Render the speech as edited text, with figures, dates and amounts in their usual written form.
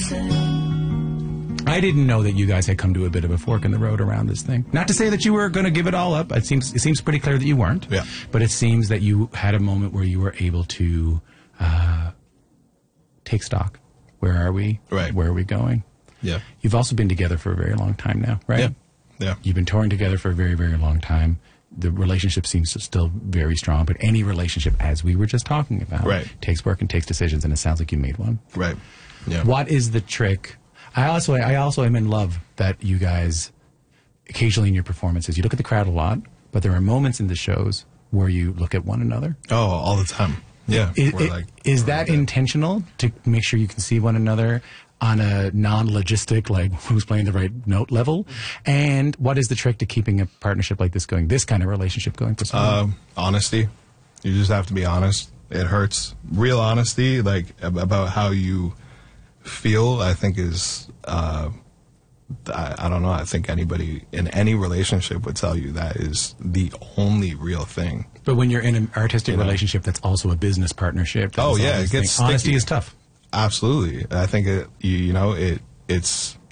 I didn't know that you guys had come to a bit of a fork in the road around this thing. Not to say that you were going to give it all up. It seems pretty clear that you weren't. Yeah. But it seems that you had a moment where you were able to take stock. Where are we? Right. Where are we going? Yeah. You've also been together for a very long time now, right? Yeah. Yeah. You've been touring together for a very, very long time. The relationship seems to still very strong, but any relationship, as we were just talking about, Right. takes work and takes decisions, and it sounds like you made one. Right. Yeah. What is the trick? I also am in love that you guys, occasionally in your performances, you look at the crowd a lot, but there are moments in the shows where you look at one another. Oh, all the time. Yeah. Is that intentional to make sure you can see one another on a non-logistic, like who's playing the right note level? And what is the trick to keeping a partnership like this going, this kind of relationship going for so long? Honesty. You just have to be honest. It hurts. Real honesty, like about how you feel, I think is, I don't know, I think anybody in any relationship would tell you that is the only real thing. But when you're in an artistic relationship that's also a business partnership, it gets sticky. Honesty is tough. Absolutely. I think it's